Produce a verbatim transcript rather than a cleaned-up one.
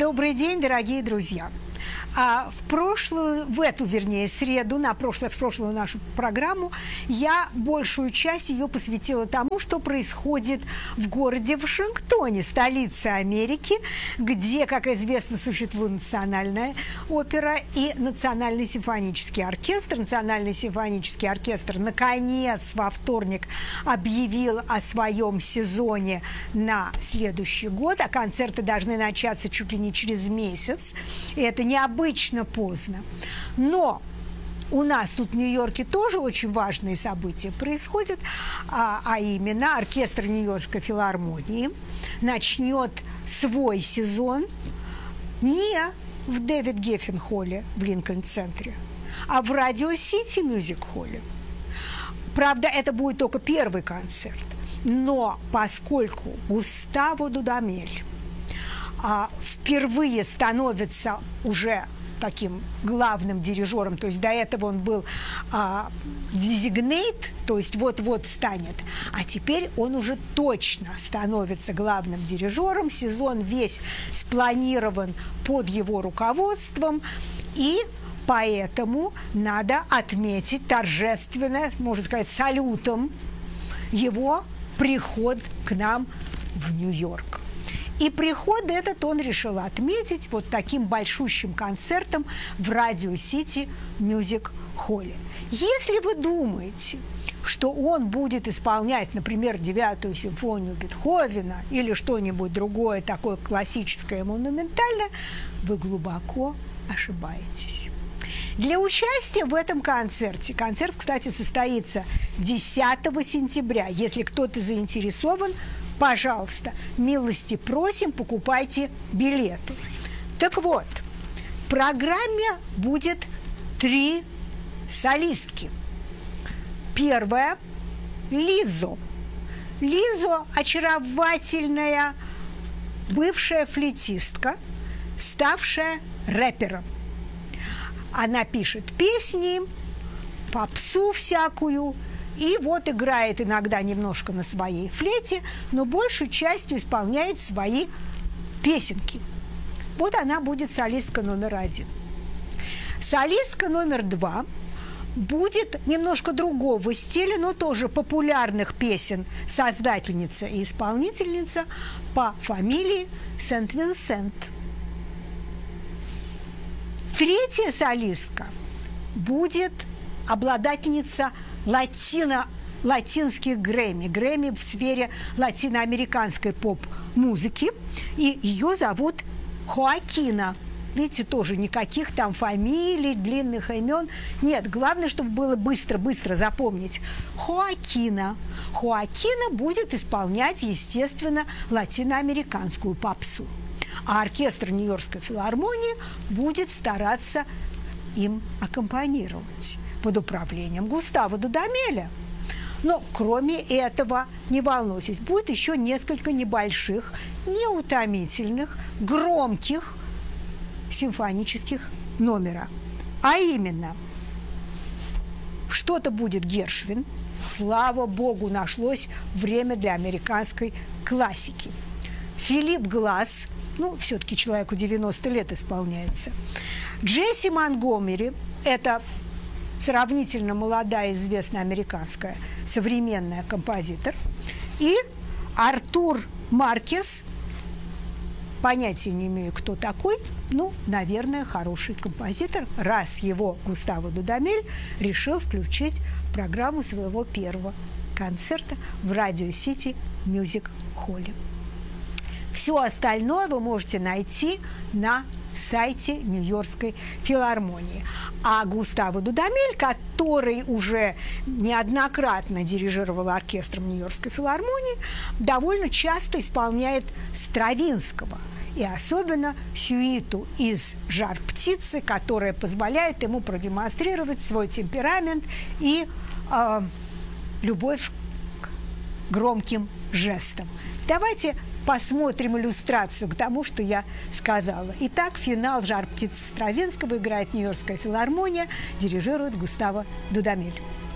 Добрый день, дорогие друзья! А в прошлую, в эту, вернее, среду, на прошлое, в прошлую нашу программу, я большую часть ее посвятила тому, что происходит в городе Вашингтоне, столице Америки, где, как известно, существует национальная опера и национальный симфонический оркестр. Национальный симфонический оркестр, наконец, во вторник объявил о своем сезоне на следующий год, а концерты должны начаться чуть ли не через месяц. И это необычно. Обычно поздно. Но у нас тут в Нью-Йорке тоже очень важные события происходят, а, а именно оркестр Нью-Йоркской филармонии начнет свой сезон не в Дэвид Геффен-холле в Линкольн-центре, а в Радио-Сити мюзик-холле. Правда, это будет только первый концерт, но поскольку Густаво Дудамель а, впервые становится уже таким главным дирижером, то есть до этого он был а, designate, то есть вот-вот станет, а теперь он уже точно становится главным дирижером, сезон весь спланирован под его руководством, и поэтому надо отметить торжественно, можно сказать, салютом его приход к нам в Нью-Йорк. И приход этот он решил отметить вот таким большущим концертом в Радио-Сити мюзик-холле. Если вы думаете, что он будет исполнять, например, девятую симфонию Бетховена или что-нибудь другое такое классическое, монументальное, вы глубоко ошибаетесь. Для участия в этом концерте, концерт, кстати, состоится десятого сентября, если кто-то заинтересован, пожалуйста, милости просим, покупайте билеты. Так вот, в программе будет три солистки. Первая – Лизо. Лизо – очаровательная бывшая флейтистка, ставшая рэпером. Она пишет песни, попсу всякую, и вот играет иногда немножко на своей флейте, но большей частью исполняет свои песенки. Вот она будет солистка номер один. Солистка номер два будет немножко другого стиля, но тоже популярных песен, создательница и исполнительница по фамилии Сент-Винсент. Третья солистка будет обладательница латино, латинских Грэмми. Грэмми в сфере латиноамериканской поп-музыки. И ее зовут Хоакина. Видите, тоже никаких там фамилий, длинных имен. Нет, главное, чтобы было быстро-быстро запомнить. Хоакина. Хоакина будет исполнять, естественно, латиноамериканскую попсу. А оркестр Нью-Йоркской филармонии будет стараться им аккомпанировать под управлением Густаво Дудамеля. Но кроме этого, не волнуйтесь, будет еще несколько небольших, неутомительных, громких симфонических номера. А именно, что-то будет Гершвин. Слава богу, нашлось время для американской классики. Филипп Гласс, ну, все-таки человеку девяносто лет исполняется. Джесси Монгомери, это сравнительно молодая, известная американская современная композитор. И Артур Маркес, понятия не имею, кто такой, ну, наверное, хороший композитор, раз его Густаво Дудамель решил включить в программу своего первого концерта в Радио-Сити мюзик-холле. Все остальное вы можете найти на сайте Нью-Йоркской филармонии. А Густаво Дудамель, который уже неоднократно дирижировал оркестром Нью-Йоркской филармонии, довольно часто исполняет Стравинского, и особенно сюиту из «Жар птицы», которая позволяет ему продемонстрировать свой темперамент и э, любовь к громким жестам. Давайте посмотрим иллюстрацию к тому, что я сказала. Итак, финал «Жар птицы» Стравинского играет Нью-Йоркская филармония, дирижирует Густаво Дудамель.